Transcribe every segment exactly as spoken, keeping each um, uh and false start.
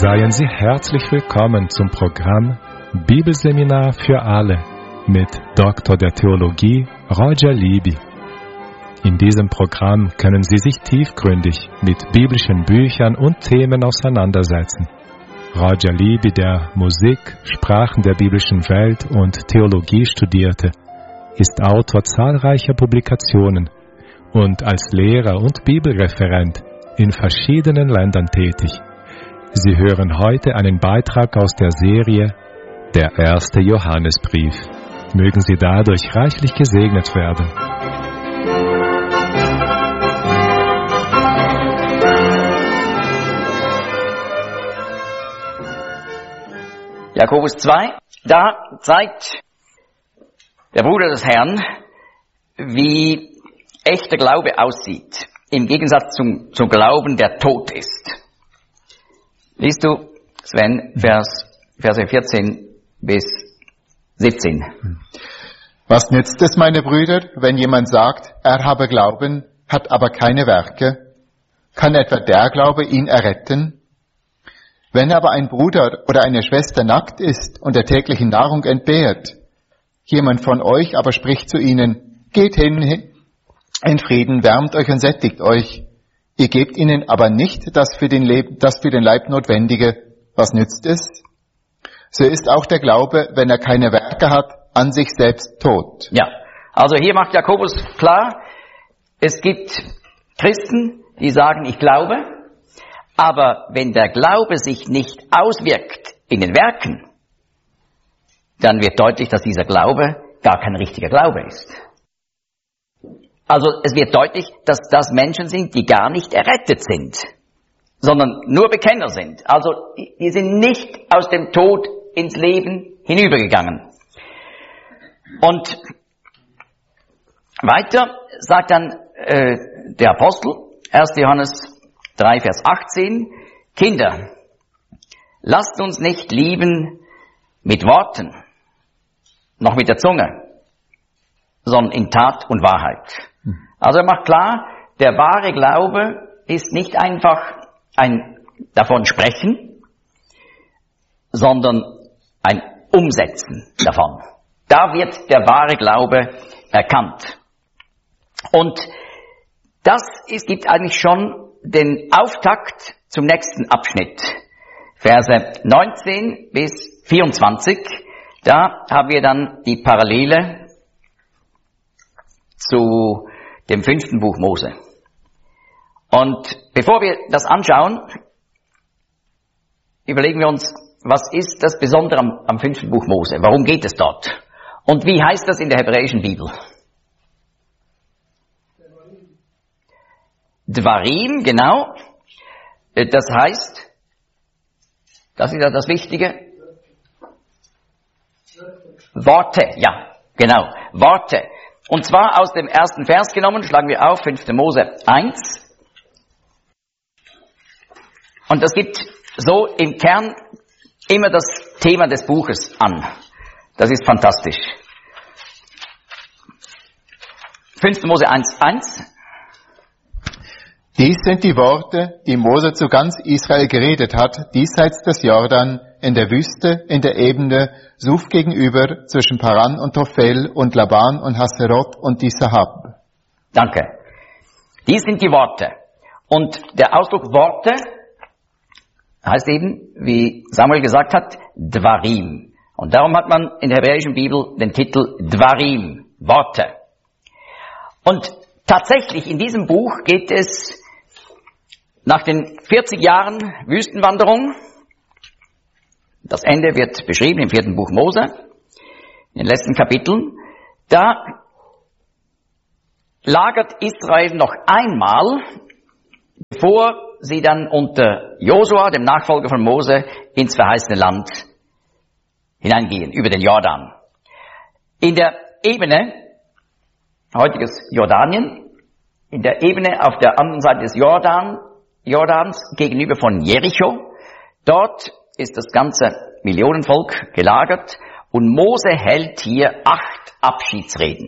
Seien Sie herzlich willkommen zum Programm Bibelseminar für alle mit Doktor der Theologie Roger Libby. In diesem Programm können Sie sich tiefgründig mit biblischen Büchern und Themen auseinandersetzen. Roger Libby, der Musik, Sprachen der biblischen Welt und Theologie studierte, ist Autor zahlreicher Publikationen und als Lehrer und Bibelreferent in verschiedenen Ländern tätig. Sie hören heute einen Beitrag aus der Serie Der erste Johannesbrief. Mögen Sie dadurch reichlich gesegnet werden. Jakobus zwei, da zeigt der Bruder des Herrn, wie echter Glaube aussieht, im Gegensatz zum, zum Glauben, der tot ist. Liest du, Sven, Vers, Verse vierzehn bis siebzehn. Was nützt es, meine Brüder, wenn jemand sagt, er habe Glauben, hat aber keine Werke? Kann etwa der Glaube ihn erretten? Wenn aber ein Bruder oder eine Schwester nackt ist und der täglichen Nahrung entbehrt, jemand von euch aber spricht zu ihnen, geht hin in Frieden, wärmt euch und sättigt euch, ihr gebt ihnen aber nicht das für den Leib, das für den Leib Notwendige, was nützt es? So ist auch der Glaube, wenn er keine Werke hat, an sich selbst tot. Ja, also hier macht Jakobus klar, es gibt Christen, die sagen, ich glaube, aber wenn der Glaube sich nicht auswirkt in den Werken, dann wird deutlich, dass dieser Glaube gar kein richtiger Glaube ist. Also es wird deutlich, dass das Menschen sind, die gar nicht errettet sind, sondern nur Bekenner sind. Also die sind nicht aus dem Tod ins Leben hinübergegangen. Und weiter sagt dann äh, der Apostel, erster Johannes drei, Vers achtzehn, Kinder, lasst uns nicht lieben mit Worten, noch mit der Zunge, sondern in Tat und Wahrheit. Also er macht klar, der wahre Glaube ist nicht einfach ein davon sprechen, sondern ein Umsetzen davon. Da wird der wahre Glaube erkannt. Und das ist, gibt eigentlich schon den Auftakt zum nächsten Abschnitt. Verse neunzehn bis vierundzwanzig, da haben wir dann die Parallele zu dem fünften Buch Mose. Und bevor wir das anschauen, überlegen wir uns, was ist das Besondere am, am fünften Buch Mose? Warum geht es dort? Und wie heißt das in der hebräischen Bibel? Dvarim, genau. Das heißt, das ist ja das Wichtige. Worte, ja, genau, Worte. Und zwar aus dem ersten Vers genommen, schlagen wir auf, fünfter Mose eins. Und das gibt so im Kern immer das Thema des Buches an. Das ist fantastisch. fünfter Mose eins, eins. Dies sind die Worte, die Mose zu ganz Israel geredet hat, diesseits des Jordan, in der Wüste, in der Ebene, Suf gegenüber, zwischen Paran und Tophel und Laban und Haserot und die Sahab. Danke. Dies sind die Worte. Und der Ausdruck Worte heißt eben, wie Samuel gesagt hat, Dvarim. Und darum hat man in der hebräischen Bibel den Titel Dvarim, Worte. Und tatsächlich in diesem Buch geht es nach den vierzig Jahren Wüstenwanderung, das Ende wird beschrieben im vierten Buch Mose, in den letzten Kapiteln, da lagert Israel noch einmal, bevor sie dann unter Josua, dem Nachfolger von Mose, ins verheißene Land hineingehen, über den Jordan. In der Ebene, heutiges Jordanien, in der Ebene auf der anderen Seite des Jordan, Jordans gegenüber von Jericho, dort ist das ganze Millionenvolk gelagert und Mose hält hier acht Abschiedsreden.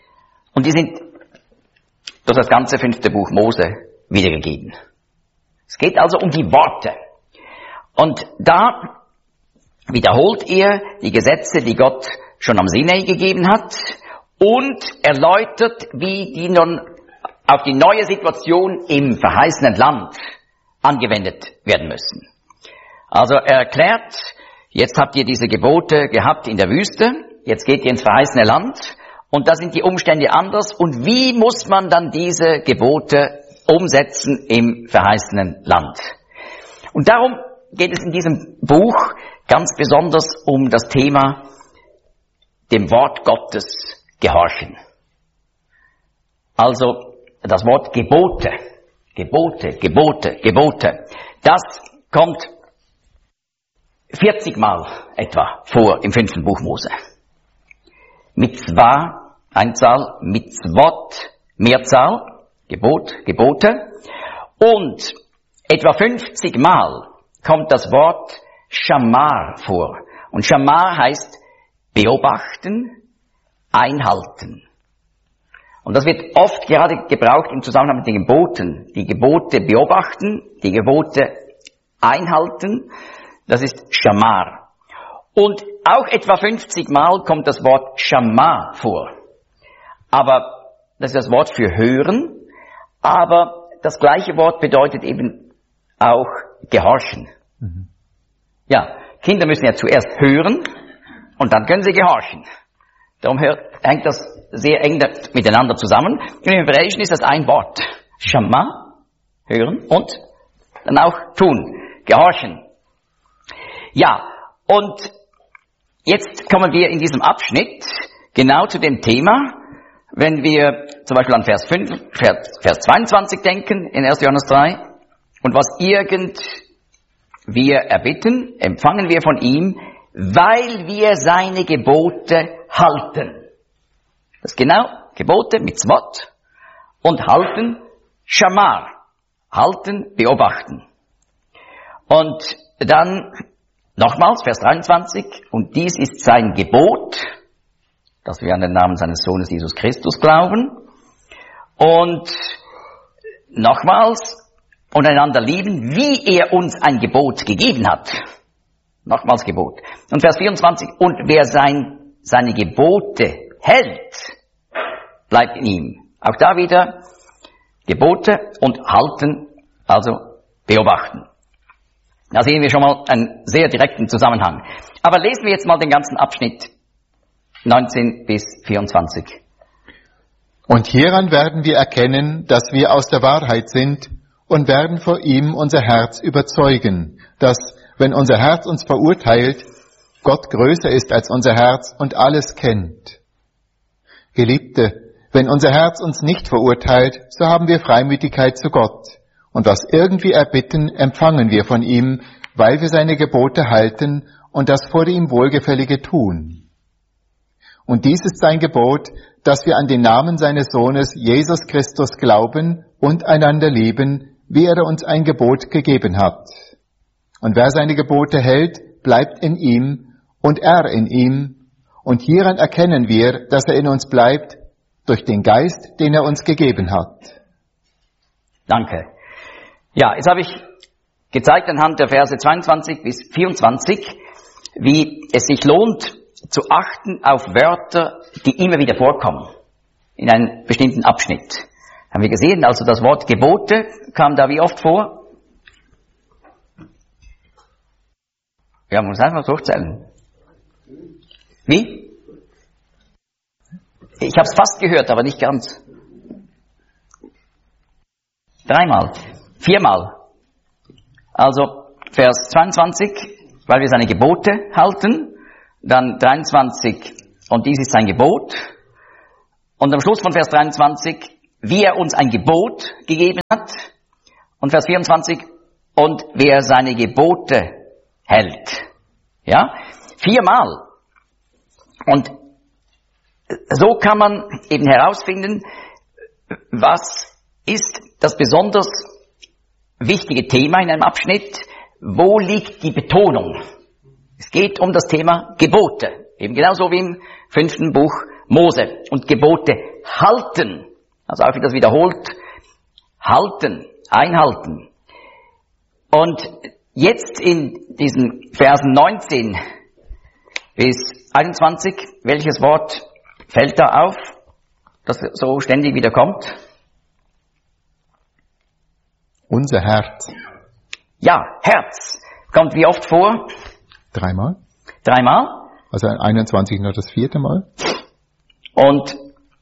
Und die sind durch das ganze fünfte Buch Mose wiedergegeben. Es geht also um die Worte. Und da wiederholt er die Gesetze, die Gott schon am Sinai gegeben hat und erläutert, wie die nun auf die neue Situation im verheißenen Land angewendet werden müssen. Also er erklärt, jetzt habt ihr diese Gebote gehabt in der Wüste, jetzt geht ihr ins verheißene Land und da sind die Umstände anders und wie muss man dann diese Gebote umsetzen im verheißenen Land? Und darum geht es in diesem Buch ganz besonders um das Thema dem Wort Gottes gehorchen. Also das Wort Gebote, Gebote, Gebote, Gebote, das kommt vierzig Mal etwa vor im fünften Buch Mose. Mitzvah, Einzahl, Mitzvot, Mehrzahl, Gebot, Gebote. Und etwa fünfzig Mal kommt das Wort Shamar vor. Und Shamar heißt beobachten, einhalten. Und das wird oft gerade gebraucht im Zusammenhang mit den Geboten. Die Gebote beobachten, die Gebote einhalten. Das ist Shamar. Und auch etwa fünfzig Mal kommt das Wort Shama vor. Aber das ist das Wort für hören. Aber das gleiche Wort bedeutet eben auch gehorchen. Mhm. Ja, Kinder müssen ja zuerst hören und dann können sie gehorchen. Darum hängt das sehr eng miteinander zusammen. Im Hebräischen ist das ein Wort. Shama, hören und dann auch tun, gehorchen. Ja, und jetzt kommen wir in diesem Abschnitt genau zu dem Thema, wenn wir zum Beispiel an Vers fünf, Vers, Vers zweiundzwanzig denken in erster Johannes drei. Und was irgend wir erbitten, empfangen wir von ihm, weil wir seine Gebote halten. Das ist genau Gebote, Mitzvot, und halten, Shamar, halten, beobachten. Und dann nochmals, Vers dreiundzwanzig, und dies ist sein Gebot, dass wir an den Namen seines Sohnes Jesus Christus glauben. Und nochmals, und einander lieben, wie er uns ein Gebot gegeben hat. Nochmals Gebot. Und Vers vierundzwanzig, und wer sein, seine Gebote hält, bleibt in ihm. Auch da wieder Gebote und halten, also beobachten. Da sehen wir schon mal einen sehr direkten Zusammenhang. Aber lesen wir jetzt mal den ganzen Abschnitt neunzehn bis vierundzwanzig. Und hieran werden wir erkennen, dass wir aus der Wahrheit sind und werden vor ihm unser Herz überzeugen, dass, wenn unser Herz uns verurteilt, Gott größer ist als unser Herz und alles kennt. Geliebte, wenn unser Herz uns nicht verurteilt, so haben wir Freimütigkeit zu Gott. Und was irgendwie erbitten, empfangen wir von ihm, weil wir seine Gebote halten und das vor ihm Wohlgefällige tun. Und dies ist sein Gebot, dass wir an den Namen seines Sohnes Jesus Christus glauben und einander lieben, wie er uns ein Gebot gegeben hat. Und wer seine Gebote hält, bleibt in ihm und er in ihm. Und hieran erkennen wir, dass er in uns bleibt, durch den Geist, den er uns gegeben hat. Danke. Ja, jetzt habe ich gezeigt anhand der Verse zweiundzwanzig bis vierundzwanzig, wie es sich lohnt, zu achten auf Wörter, die immer wieder vorkommen, in einem bestimmten Abschnitt. Haben wir gesehen, also das Wort Gebote kam da wie oft vor? Ja, man muss einfach durchzählen. Wie? Ich habe es fast gehört, aber nicht ganz. Dreimal. Viermal. Also Vers zweiundzwanzig, weil wir seine Gebote halten. Dann dreiundzwanzig, und dies ist sein Gebot. Und am Schluss von Vers dreiundzwanzig, wie er uns ein Gebot gegeben hat. Und Vers vierundzwanzig, und wer seine Gebote hält. Ja, viermal. Und so kann man eben herausfinden, was ist das besonders wichtige Thema in einem Abschnitt, wo liegt die Betonung? Es geht um das Thema Gebote, eben genauso wie im fünften Buch Mose. Und Gebote halten, also auch wie das wiederholt, halten, einhalten. Und jetzt in diesen Versen neunzehn bis einundzwanzig, welches Wort fällt da auf, das so ständig wieder kommt? Unser Herz. Ja, Herz. Kommt wie oft vor? Dreimal. Dreimal. Also einundzwanzig nur das vierte Mal. Und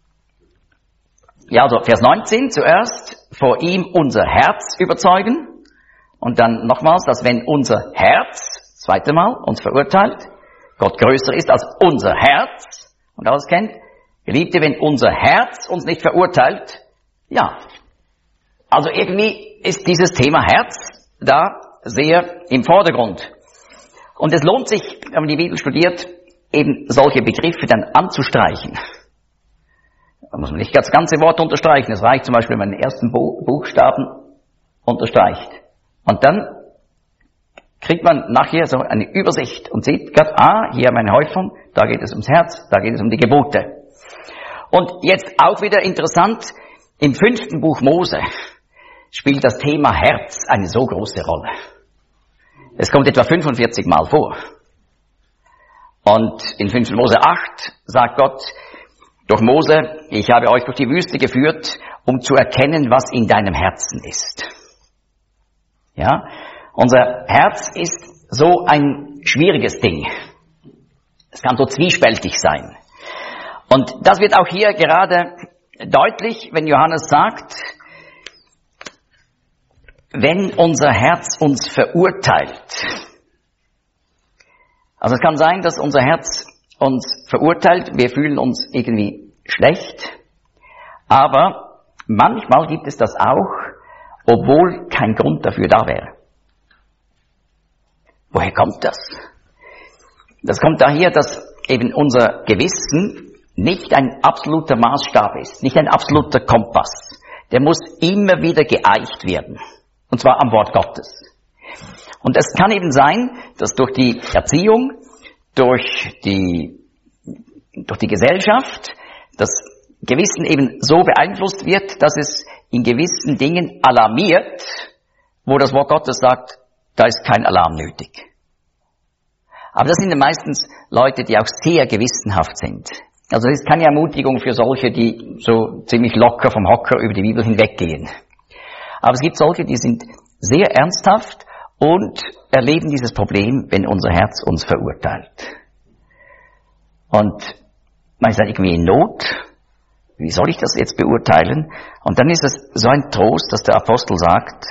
ja, also Vers neunzehn zuerst, vor ihm unser Herz überzeugen. Und dann nochmals, dass wenn unser Herz, zweite Mal, uns verurteilt, Gott größer ist als unser Herz, und alles kennt, Geliebte, wenn unser Herz uns nicht verurteilt, ja, also irgendwie ist dieses Thema Herz da sehr im Vordergrund. Und es lohnt sich, wenn man die Bibel studiert, eben solche Begriffe dann anzustreichen. Da muss man nicht das ganze Wort unterstreichen. Es reicht zum Beispiel, wenn man den ersten Buchstaben unterstreicht. Und dann kriegt man nachher so eine Übersicht und sieht gerade, ah, hier meine Häufung, da geht es ums Herz, da geht es um die Gebote. Und jetzt auch wieder interessant, im fünften Buch Mose spielt das Thema Herz eine so große Rolle. Es kommt etwa fünfundvierzig Mal vor. Und in fünften Mose acht sagt Gott durch Mose, ich habe euch durch die Wüste geführt, um zu erkennen, was in deinem Herzen ist. Ja, unser Herz ist so ein schwieriges Ding. Es kann so zwiespältig sein. Und das wird auch hier gerade deutlich, wenn Johannes sagt, wenn unser Herz uns verurteilt. Also es kann sein, dass unser Herz uns verurteilt, wir fühlen uns irgendwie schlecht, aber manchmal gibt es das auch, obwohl kein Grund dafür da wäre. Woher kommt das? Das kommt daher, dass eben unser Gewissen nicht ein absoluter Maßstab ist, nicht ein absoluter Kompass. Der muss immer wieder geeicht werden. Und zwar am Wort Gottes. Und es kann eben sein, dass durch die Erziehung, durch die, durch die Gesellschaft, das Gewissen eben so beeinflusst wird, dass es in gewissen Dingen alarmiert, wo das Wort Gottes sagt, da ist kein Alarm nötig. Aber das sind ja meistens Leute, die auch sehr gewissenhaft sind. Also das ist keine Ermutigung für solche, die so ziemlich locker vom Hocker über die Bibel hinweggehen. Aber es gibt solche, die sind sehr ernsthaft und erleben dieses Problem, wenn unser Herz uns verurteilt. Und man ist dann irgendwie in Not. Wie soll ich das jetzt beurteilen? Und dann ist es so ein Trost, dass der Apostel sagt,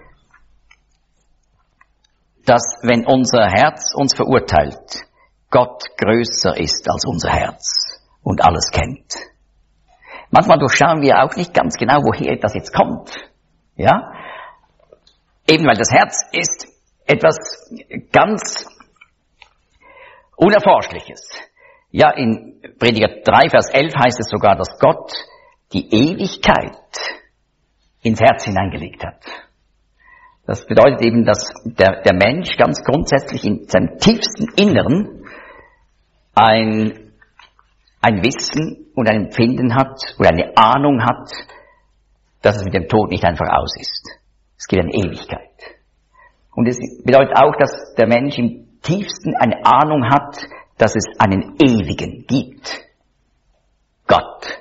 dass wenn unser Herz uns verurteilt, Gott größer ist als unser Herz und alles kennt. Manchmal durchschauen wir auch nicht ganz genau, woher das jetzt kommt. Ja? Eben weil das Herz ist etwas ganz Unerforschliches. Ja, in Prediger drei, Vers elf heißt es sogar, dass Gott die Ewigkeit ins Herz hineingelegt hat. Das bedeutet eben, dass der, der Mensch ganz grundsätzlich in seinem tiefsten Inneren ein, ein Wissen und ein Empfinden hat oder eine Ahnung hat, dass es mit dem Tod nicht einfach aus ist. Es geht an Ewigkeit. Und es bedeutet auch, dass der Mensch im tiefsten eine Ahnung hat, dass es einen Ewigen gibt. Gott.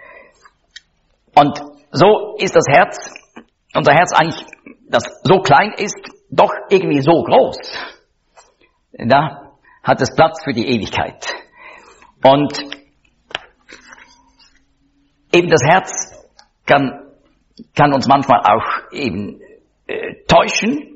Und so ist das Herz, unser Herz eigentlich, das so klein ist, doch irgendwie so groß. Da hat es Platz für die Ewigkeit. Und eben das Herz kann, kann uns manchmal auch eben äh, täuschen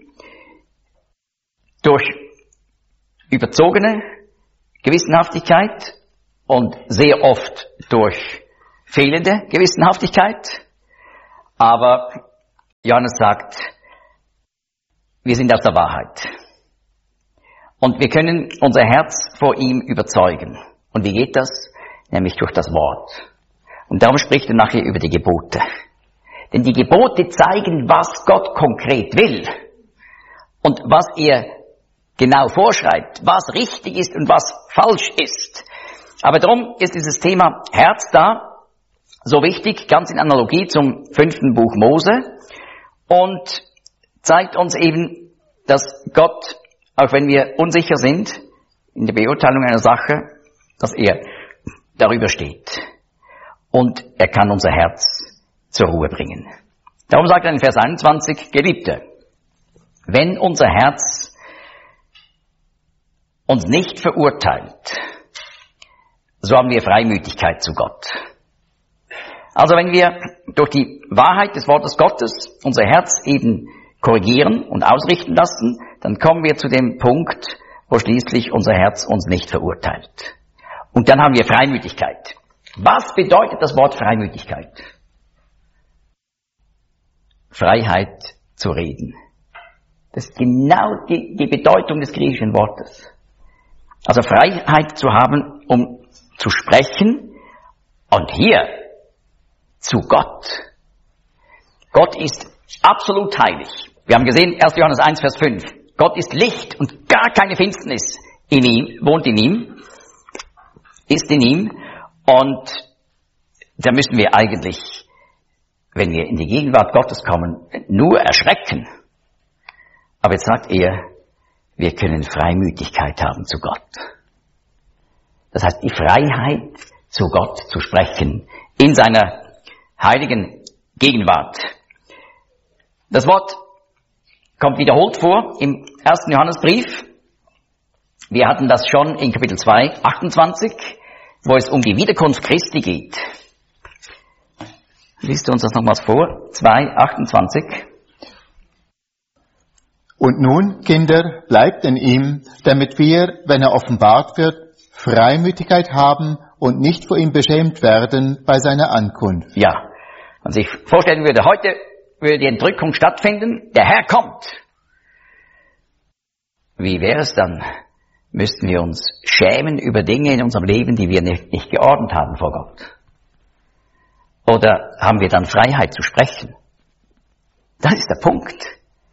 durch überzogene Gewissenhaftigkeit und sehr oft durch fehlende Gewissenhaftigkeit. Aber Johannes sagt, wir sind aus der Wahrheit. Und wir können unser Herz vor ihm überzeugen. Und wie geht das? Nämlich durch das Wort. Und darum spricht er nachher über die Gebote. Denn die Gebote zeigen, was Gott konkret will. Und was er genau vorschreibt, was richtig ist und was falsch ist. Aber darum ist dieses Thema Herz da so wichtig, ganz in Analogie zum fünften Buch Mose, und zeigt uns eben, dass Gott, auch wenn wir unsicher sind in der Beurteilung einer Sache, dass er darüber steht. Und er kann unser Herz zur Ruhe bringen. Darum sagt er in Vers einundzwanzig, Geliebte, wenn unser Herz uns nicht verurteilt, so haben wir Freimütigkeit zu Gott. Also wenn wir durch die Wahrheit des Wortes Gottes unser Herz eben korrigieren und ausrichten lassen, dann kommen wir zu dem Punkt, wo schließlich unser Herz uns nicht verurteilt. Und dann haben wir Freimütigkeit. Was bedeutet das Wort Freimütigkeit? Freiheit zu reden. Das ist genau die, die Bedeutung des griechischen Wortes. Also Freiheit zu haben, um zu sprechen und hier zu Gott. Gott ist absolut heilig. Wir haben gesehen, erster Johannes eins, Vers fünf. Gott ist Licht und gar keine Finsternis in ihm, wohnt in ihm, ist in ihm. Und da müssen wir eigentlich, wenn wir in die Gegenwart Gottes kommen, nur erschrecken. Aber jetzt sagt er, wir können Freimütigkeit haben zu Gott. Das heißt, die Freiheit, zu Gott zu sprechen, in seiner heiligen Gegenwart. Das Wort kommt wiederholt vor im ersten Johannesbrief. Wir hatten das schon in Kapitel zwei, achtundzwanzig, wo es um die Wiederkunft Christi geht. Liest du uns das nochmals vor? zwei, achtundzwanzig. Und nun, Kinder, bleibt in ihm, damit wir, wenn er offenbart wird, Freimütigkeit haben und nicht vor ihm beschämt werden bei seiner Ankunft. Ja, man sich vorstellen würde, heute würde die Entrückung stattfinden, der Herr kommt. Wie wäre es dann? Müssten wir uns schämen über Dinge in unserem Leben, die wir nicht, nicht geordnet haben vor Gott? Oder haben wir dann Freiheit zu sprechen? Das ist der Punkt.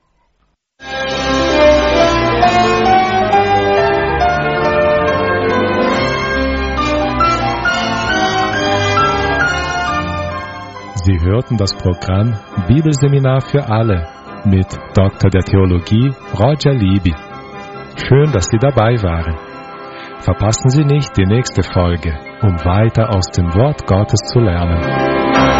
Sie hörten das Programm Bibelseminar für alle mit Doktor der Theologie Roger Libby. Schön, dass Sie dabei waren. Verpassen Sie nicht die nächste Folge, um weiter aus dem Wort Gottes zu lernen.